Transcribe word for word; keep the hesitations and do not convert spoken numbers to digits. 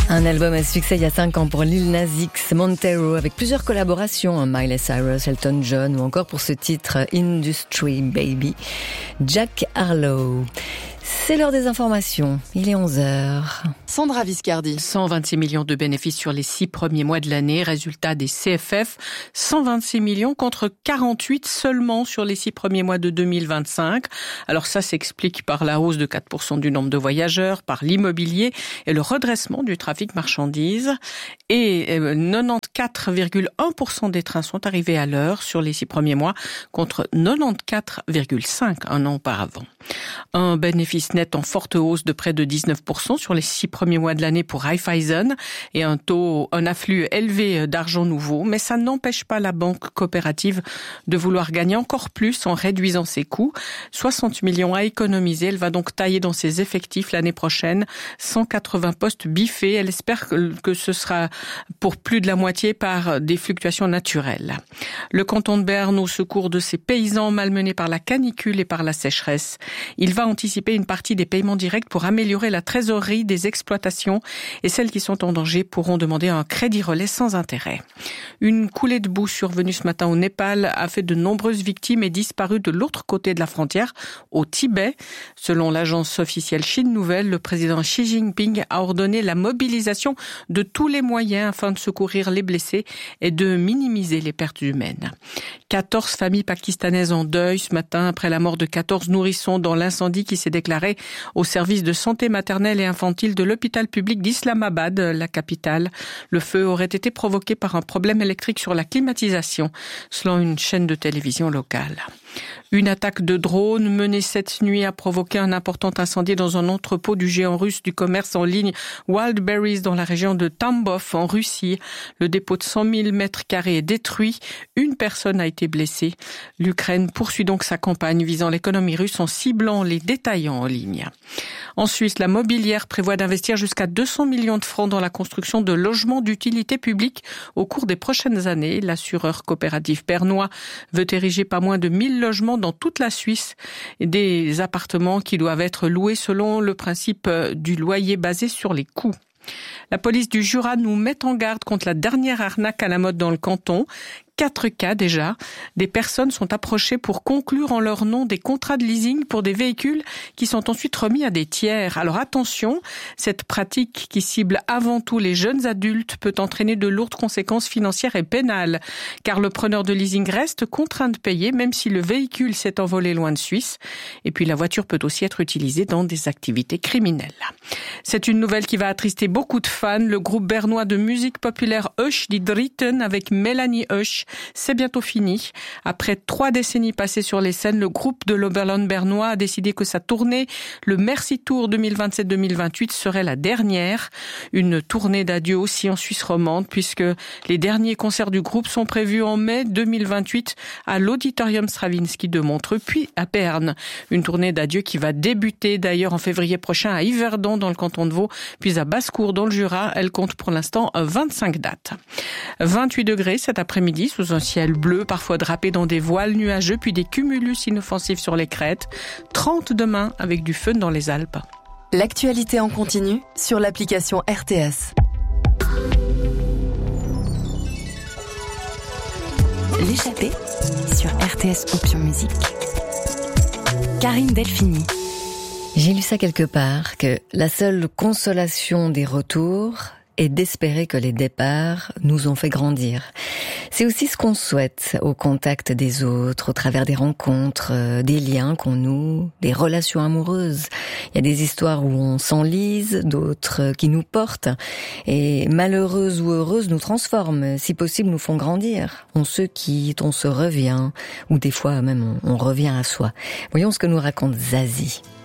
Un album à succès il y a cinq ans pour Lil Nas X, Montero, avec plusieurs collaborations, Miley Cyrus, Elton John ou encore pour ce titre Industry Baby, Jack Harlow. C'est l'heure des informations, il est onze heures. Sandra Viscardi. cent vingt-six millions de bénéfices sur les six premiers mois de l'année. Résultat des C F F, cent vingt-six millions contre quarante-huit seulement sur les six premiers mois de deux mille vingt-cinq. Alors ça s'explique par la hausse de quatre pour cent du nombre de voyageurs, par l'immobilier et le redressement du trafic marchandises. Et quatre-vingt-quatorze virgule un pour cent des trains sont arrivés à l'heure sur les six premiers mois contre quatre-vingt-quatorze virgule cinq pour cent un an auparavant. Un bénéfice net en forte hausse de près de dix-neuf pour cent sur les six premiers mois de l'année pour Raiffeisen et un taux, un afflux élevé d'argent nouveau. Mais ça n'empêche pas la banque coopérative de vouloir gagner encore plus en réduisant ses coûts. soixante millions à économiser. Elle va donc tailler dans ses effectifs l'année prochaine. cent quatre-vingts postes biffés. Elle espère que, que ce sera pour plus de la moitié par des fluctuations naturelles. Le canton de Berne au secours de ses paysans malmenés par la canicule et par la sécheresse. Il va anticiper une partie des paiements directs pour améliorer la trésorerie des exploitations et celles qui sont en danger pourront demander un crédit relais sans intérêt. Une coulée de boue survenue ce matin au Népal a fait de nombreuses victimes et disparu de l'autre côté de la frontière, au Tibet. Selon l'agence officielle Chine Nouvelle, le président Xi Jinping a ordonné la mobilisation de tous les moyens afin de secourir les blessés et de minimiser les pertes humaines. quatorze familles pakistanaises en deuil ce matin après la mort de quatorze nourrissons dans l'incendie qui s'est déclaré au service de santé maternelle et infantile de l'hôpital public d'Islamabad, la capitale. Le feu aurait été provoqué par un problème électrique sur la climatisation, selon une chaîne de télévision locale. Une attaque de drone menée cette nuit a provoqué un important incendie dans un entrepôt du géant russe du commerce en ligne Wildberries dans la région de Tambov en Russie. Le dépôt de cent mille mètres carrés est détruit. Une personne a été blessée. L'Ukraine poursuit donc sa campagne visant l'économie russe en ciblant les détaillants en ligne. En Suisse, la Mobilière prévoit d'investir jusqu'à deux cents millions de francs dans la construction de logements d'utilité publique au cours des prochaines années. L'assureur coopératif bernois veut ériger pas moins de mille logements dans toute la Suisse, des appartements qui doivent être loués selon le principe du loyer basé sur les coûts. La police du Jura nous met en garde contre la dernière arnaque à la mode dans le canton. Quatre cas déjà. Des personnes sont approchées pour conclure en leur nom des contrats de leasing pour des véhicules qui sont ensuite remis à des tiers. Alors attention, cette pratique qui cible avant tout les jeunes adultes peut entraîner de lourdes conséquences financières et pénales, car le preneur de leasing reste contraint de payer même si le véhicule s'est envolé loin de Suisse. Et puis la voiture peut aussi être utilisée dans des activités criminelles. C'est une nouvelle qui va attrister beaucoup de fans. Le groupe bernois de musique populaire Hush Die Dritten avec Mélanie Hush, c'est bientôt fini. Après trois décennies passées sur les scènes, le groupe de l'Oberland bernois a décidé que sa tournée, le Merci Tour deux mille vingt-sept deux mille vingt-huit, serait la dernière. Une tournée d'adieu aussi en Suisse romande, puisque les derniers concerts du groupe sont prévus en mai deux mille vingt-huit à l'Auditorium Stravinsky de Montreux, puis à Berne. Une tournée d'adieu qui va débuter d'ailleurs en février prochain à Yverdon dans le canton de Vaud, puis à Basse-Cour dans le Jura. Elle compte pour l'instant vingt-cinq dates. vingt-huit degrés cet après-midi, sous un ciel bleu, parfois drapé dans des voiles nuageux, puis des cumulus inoffensifs sur les crêtes. trente demain avec du fun dans les Alpes. L'actualité en continu sur l'application R T S. L'échappée sur R T S Option Musique. Karine Delphini. J'ai lu ça quelque part, que la seule consolation des retours est d'espérer que les départs nous ont fait grandir. C'est aussi ce qu'on souhaite au contact des autres, au travers des rencontres, euh, des liens qu'on noue, des relations amoureuses. Il y a des histoires où on s'enlise, d'autres qui nous portent, et malheureuses ou heureuses nous transforment, si possible nous font grandir. On se quitte, on se revient, ou des fois même on, on revient à soi. Voyons ce que nous raconte Zazie.